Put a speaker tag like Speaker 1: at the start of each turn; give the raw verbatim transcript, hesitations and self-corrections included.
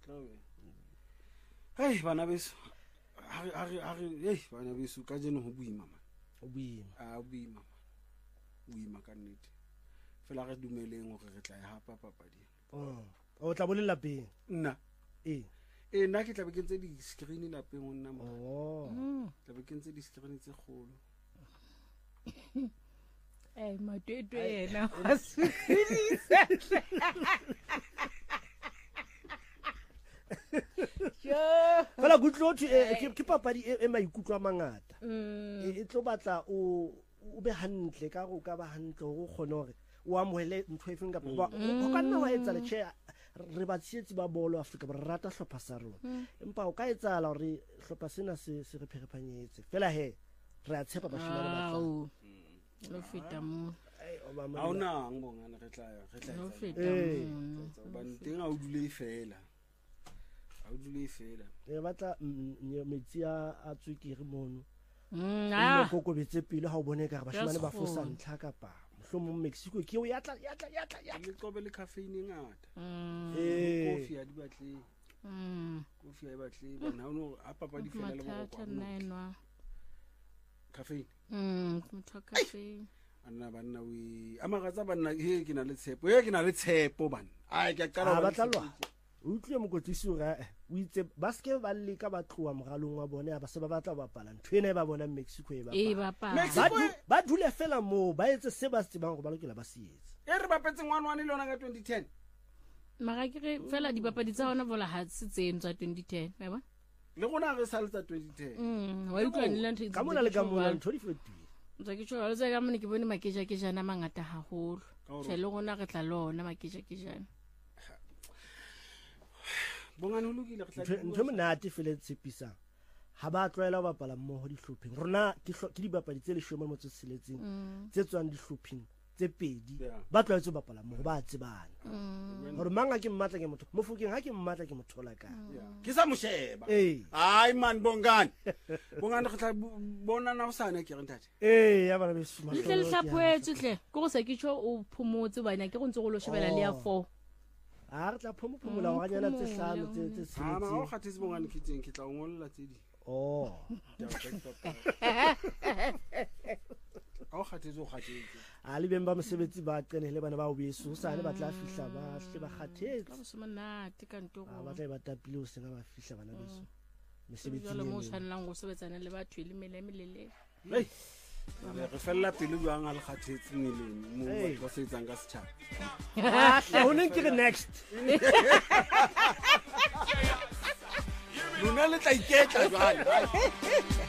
Speaker 1: Hey bana beso a a hey bana beso ka jeno ho buima mama
Speaker 2: o buima
Speaker 1: a buima buima ka nnete fela re dumeleng hore re tla ya hapa papadi
Speaker 2: oh o tla bolela lapeng
Speaker 1: nna
Speaker 2: eh
Speaker 1: eh nna ke tla be ke ntse di screen lapeng o nna mo
Speaker 2: oh
Speaker 1: tla be ke ntse di screen tse kgolo
Speaker 3: eh matwetwe yena wa sukhilisa
Speaker 2: fela gutlo ke ke papadi e maikutlo a mangata e tlo batla o o be hantle ka go ka ba hantle go kgone hore o amohele ntho e feng ka ba o ka nna wa etsa le che re ba tsietsi ba bolo Afrika ba rata hlopha sa rona empa o ka etsa la hore hlopha sena se se re pherephanyetse fela he re a tshepa bashimane ba tla
Speaker 3: lo feta mo
Speaker 1: a ona ngongana re tla re tla
Speaker 3: lo
Speaker 1: etsa
Speaker 3: feta mo
Speaker 1: ba nteng a o dule fela a o dule fela
Speaker 2: e batla metsi a tswekere mono
Speaker 3: mm
Speaker 2: ah
Speaker 3: ah
Speaker 2: go betse pele ha o bone ka ba shimane ba fosa ntlha ka pa mohlomo Mexico ke o yatla yatla yatla yatla
Speaker 1: le qobe le caffeine ngata
Speaker 3: mm
Speaker 2: eh
Speaker 1: coffee a di batle
Speaker 3: mm
Speaker 1: coffee a batle bana ono a papa di fela le go
Speaker 3: mathatha nnaenwa
Speaker 1: caffeine
Speaker 3: mm motho cafe
Speaker 1: anna banna we amagatsa banna he ke na le tshepo he ke na le tshepo bana ai ke qala
Speaker 2: ba tlalwa o utlwe mokotlisi o ga o itse ba ske ba le ka ba tloa mogalong wa bone ba se ba batla ba pala ntwe ne ba bona Mexico e ba
Speaker 3: e ba pa
Speaker 2: ba dule fela mo ba etse se ba se bang go ba lokela ba se etse
Speaker 1: e re bapetse ngwana wane le ona ka twenty ten
Speaker 3: mara ke re fela di bapadi tsa ona vola ha se tseno tsa twenty ten ba bona
Speaker 1: le gona re sa le tsa twenty ten
Speaker 3: mm wa utlwa nna ntho
Speaker 2: ka mona le ka mona ntho di fetile
Speaker 3: ntse ke tsho le ka mona ke bone makeja ke jana mangata haholo se le gona re tla lona makeja ke jana
Speaker 1: bongane ho lokile re tla
Speaker 2: ntho monate fele tshepisang ha ba tloela ba bapala mmoho di hlopheng rona ke di bapadi tse leshome mo tse seletseng tse tswang di hlopheng tse pedi ba tloetse bapala mmoho ba tsebana hore manga ke mmatla ke motho mofukeng ha ke mmatla ke mothola ka
Speaker 1: ke sa mosheba
Speaker 2: eh
Speaker 1: ai man bongane bongane re tla bona na o sane ke re ntate
Speaker 2: eh ya bana be suma
Speaker 3: le le hlapwetse hle go se ke tsho o phomotse bana ke go ntse go lo shebela le ya four
Speaker 2: a re tla phomo phomola wa nyana tse hlano tse tse
Speaker 1: ha ma o
Speaker 2: seletseng
Speaker 1: khathetse bongane ke tseng ke tla o ngolla tse di
Speaker 2: oh
Speaker 1: a o khathetse o khathetse
Speaker 2: a le beng ba mosebetsi ba qenele bana ba o beso sa le ba tla fihla ba hle ba khathetse
Speaker 3: ka mosemonate ka nto
Speaker 2: a ba tla ba tapile o senga ba fihla bana beso
Speaker 3: mosebetsi
Speaker 2: mesebetsi
Speaker 3: le mo
Speaker 2: le
Speaker 3: tshwanelang go sebetsana le batho le mele melele
Speaker 1: hey re fella pele jwang a le khathetse meleng mo ba se tsang ka setšhaba
Speaker 2: o neng ke re next
Speaker 1: lona le tla iketla jwale